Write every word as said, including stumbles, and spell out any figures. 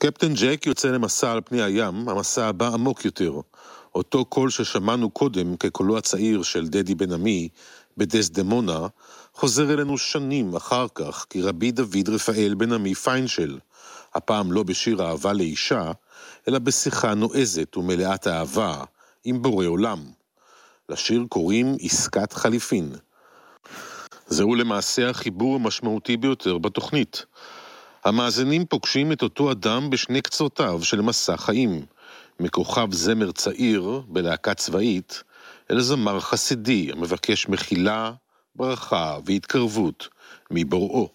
קפטן ג'ק יוצא למסע על פני הים, המסע הבא עמוק יותר. אותו קול ששמענו קודם כקולו הצעיר של דדי בן עמי בדסדמונה, חוזר אלינו שנים אחר כך כרבי דוד רפאל בן עמי פיינשל, הפעם לא בשיר אהבה לאישה, אלא בשיחה נועזת ומלאת אהבה עם בורא עולם. לשיר קוראים עסקת חליפין. זהו למעשה החיבור המשמעותי ביותר בתוכנית. המאזינים פוגשים את אותו אדם בשני קצותיו של מסע חיים, מכוכב זמר צעיר בלהקה צבאית, אל זמר חסידי המבקש מחילה, ברכה והתקרבות מבוראו.